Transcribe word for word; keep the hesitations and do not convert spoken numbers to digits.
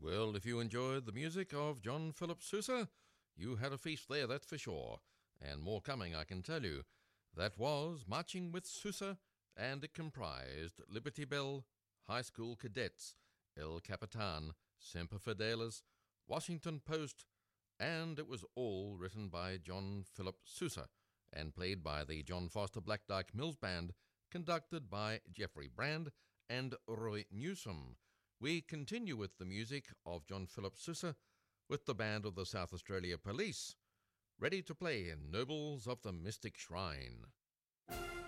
Well, if you enjoyed the music of John Philip Sousa, you had a feast there, that's for sure. And more coming, I can tell you. That was Marching with Sousa, and it comprised Liberty Bell, High School Cadets, El Capitan, Semper Fidelis, Washington Post, and it was all written by John Philip Sousa and played by the John Foster Black Dyke Mills Band, conducted by Jeffrey Brand and Roy Newsom. We continue with the music of John Philip Sousa with the band of the South Australia Police, ready to play Nobles of the Mystic Shrine.